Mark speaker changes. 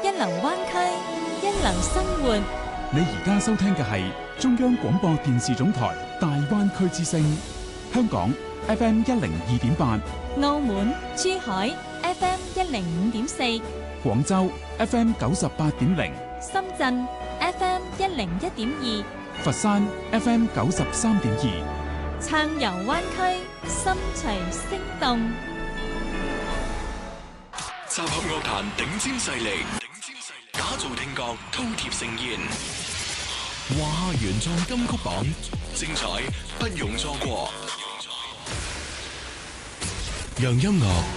Speaker 1: 一流灣區，一流生活。
Speaker 2: 你而家收聽嘅係中央廣播電視總台大灣區之聲，香港 FM 102.8，
Speaker 1: 澳門、珠海 FM 105.4，
Speaker 2: 廣州 FM 98.0，
Speaker 1: 深圳 FM 101.2，
Speaker 2: 佛山 FM 93.2，
Speaker 1: 暢遊灣區，心隨聲動。
Speaker 3: 集合樂壇頂尖勢力，打造聽覺饕餮盛宴。華夏原創金曲榜，精彩不容錯過。讓音樂